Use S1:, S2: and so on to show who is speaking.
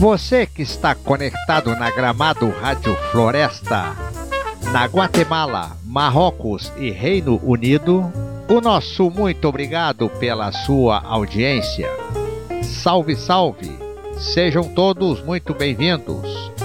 S1: Você que está conectado na Gramado Rádio Floresta, na Guatemala, Marrocos e Reino Unido, o nosso muito obrigado pela sua audiência. Salve, salve! Sejam todos muito bem-vindos.